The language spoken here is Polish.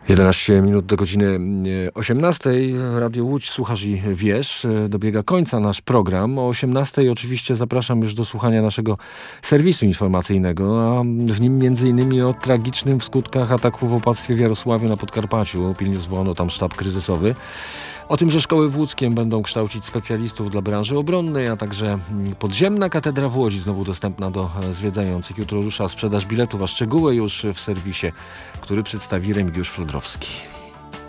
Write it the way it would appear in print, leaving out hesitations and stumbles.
11 minut do godziny 18. Radio Łódź, słuchasz i wiesz. Dobiega końca nasz program. O 18 oczywiście zapraszam już do słuchania naszego serwisu informacyjnego, a w nim m.in. o tragicznym w skutkach ataku w opactwie w Jarosławiu na Podkarpaciu. Pilnie zwołano tam sztab kryzysowy. O tym, że szkoły w Łódzkiem będą kształcić specjalistów dla branży obronnej, a także podziemna katedra w Łodzi znowu dostępna do zwiedzających. Jutro rusza sprzedaż biletów, a szczegóły już w serwisie, który przedstawi Remigiusz Flodrowski.